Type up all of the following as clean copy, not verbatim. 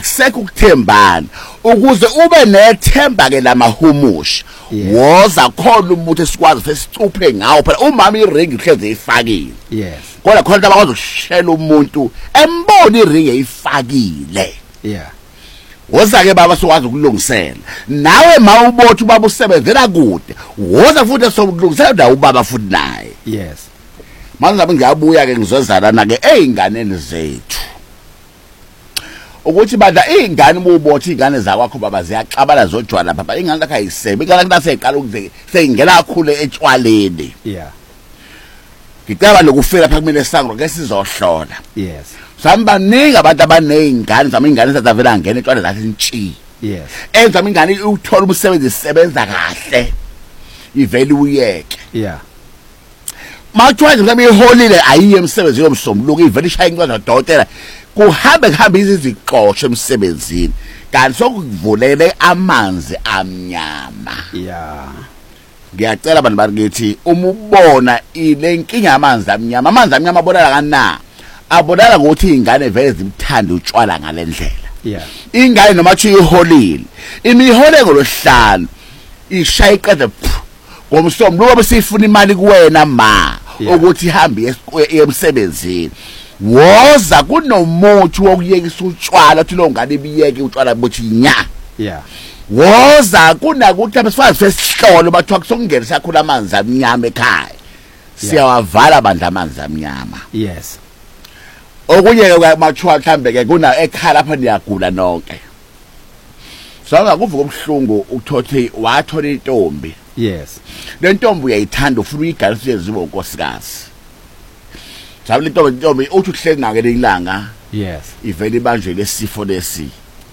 akusekho ukuthembana ukuze ube nethemba ke lamahumushi woza khona umuntu esikwazi fesicuphe ngawo phela umama iring ihleze ifakile yes kodwa khona abakwazi ukushela umuntu embona iring eyifakile yeah woza ke baba sokwazi ukulungisela nawe mawubothi ubaba usebenzela kude woza futhi sokulungisela nawe ubaba futhi naye yes manje ngabe ngiyabuya ke ngizozalana ke einganeni zethu ukuthi badla izingane ububothi izingane zakwakho baba ziyaxabana zojwala baba ingane lakhe ayisebe ingane kunaseqala ukuze seyingena kakhulu etshwaleni yeah ngicaba lokufika phakathi kumele sangro ke sizohlola yes sambaningi abantu abanezingane zama ingane ezavela ngene etshwala zathi ntshi yes enza ingane uthola umsebenzi isebenza kahle ivele uyeke yeah mathwazi mhlawumbe iholile ayiye emsebenzi yomsombuluko ivele ishaya incwadi dotela kuhambe izixoxo emsebenzini kanti sokuvulele amanzi amnyama yeah ngiyacela abantu bakithi uma ubona ile nkinga yamanzi amnyama abonala kana abonala ukuthi izingane vele zimthanda utshwala ngalendlela yeah ingane nomathi iholile imihole ngolohlanu ishaya iqede ngomsombuluko besifuna imali kuwena ma ukuthi ihambe emsebenzini woza kunomuthi wokuyekisa utshwala uthi lo ngane ibiyeke utshwala bothi nya yeah woza kunakuthi abasifazi sesihlolo bathiwa kusokungenisa kakhulu amanzi amnyama ekhaya siyawavala bandla amanzi amnyama yes okunye ke mathiwa mhlambe ke kuna ekhala lapha niyagula nonke sanga kuvuka ubhlungu ukuthothi wathola intombi yes le ntombi uyayithanda ufuna uyigalisa yenziwe unkosikazi sabe le ntombi uthi uhleli nake lelanga yes ivele ibanjwe lesifo lesi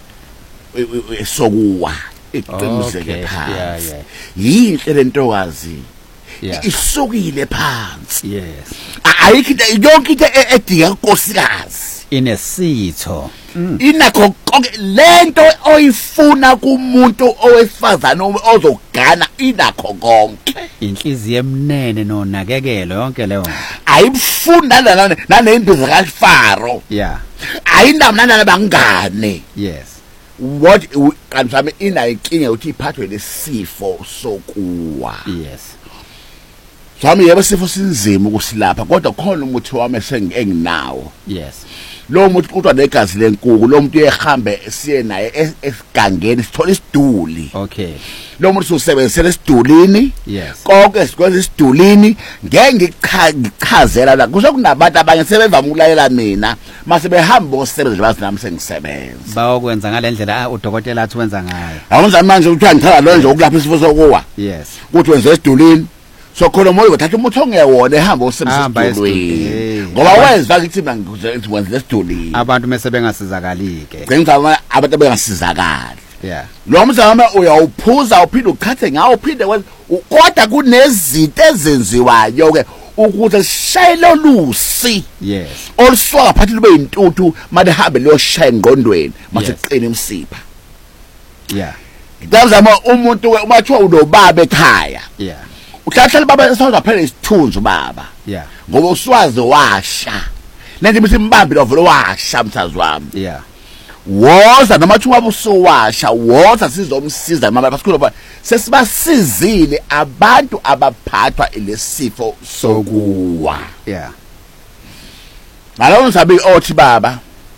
sokuwa iqiniseke phansi yinhle lentokazi isukile phansi yes ayikho yonke into edinga unkosikazi inesitho inakho konke lento oyifuna kumuntu owesifazana ozogana inakho konke inhliziyo emnene nonakekelo yonke leyo ayifunda nanendlu kaFaro yeah ayinamnana nabangane yes what kanjame inayinkinga uthi iphathwe lesifo sokuwa yes sami yebo sifo sinzima ukusilapha kodwa khona umuthi wami enginawo yes lo muthi kuthiwa negazi lenkuku lo muntu uyehambe siye naye esigangeni sithola isiduli okay lo muntu usebenzisela esidulini yes konke sikwenza esidulini ngeke ngichazela la kusho kunabantu abanye sebevama ukulayela mina mase behamba bosebenza bazi nami sengisebenza bayokwenza ngalendlela udokotela athi wenza ngayo awunza manje uthiwa ngithatha lo nje ukulapha isifo sokuwa yes kuthi wenza esidulini sokhona moyo uthatha umuthi ongewona ehamba usebenza esidulini ngoba wenza ukuthi mina ngiwenza esidulini abantu mase bengasizakali ke ngicela abantu bengasizakali yeah lo mzama uyawuphuza uphinde ukhathe ngawo uphinde kodwa kunezinto ezenziwayo ke ukuthi shayelo lusi yes oluswaka phathi lube intuthu manje hambe leyoshaya engqondweni mase qina imsipha yeah ngizama umuntu umathiwa unobaba ekhaya yeah uhlahlala baba esawuza phela isithunzi baba yeah ngoba uswazi washa lento bisimbambi lovolo washa mthazi wami yeah woza nomathi wabusuwasha woza sizomsiza mama basikhulu ba sesibasizile abantu abaphathwa ilesifo sokuwa yeah ngalo ngisabi othi baba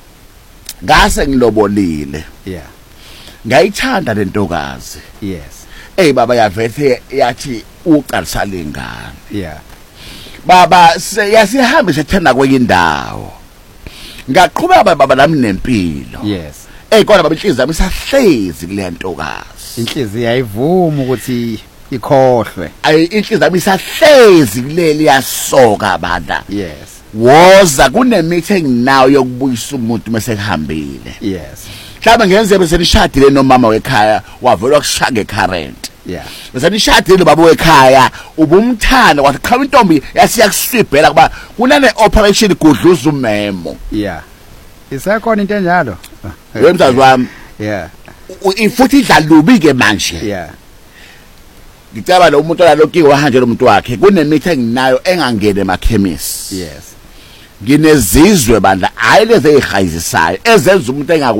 ngase ngilobolile yeah ngayithanda lentokazi yes baba yavethe yathi uqalisa lengane yeah baba yasihambe sethena kwenye indawo ngaqhubeka baba nami nempilo yes kodwa baba inhliziyo yami isahlezi kule ntokazi inhliziyo ayivumi ukuthi ikhohlwe inhliziyo yami isahlezi kuleli yasoka banda yes woza kunemithi enginayo yokubuyisa umuntu mase kuhambile yes mhlawumbe ngenze bese nishadile nomama wekhaya wavelwa kushaka ecurrent yeah bese nishadile baba wekhaya ubumthanda wathi cha intombi yasiyakuswibhela kuba kunane operation gudluza umemo yeah isakhona into enjalo wemzazi wami yeah ifuthi idlalubi ke manje yeah ngicaba lo umuntu olalokiwe wahanje lo muntu wakhe kunemithi enginayo engangene emakhemisi yes nginezizwe bandla ayileze ezihayizisayo ezenza umuntu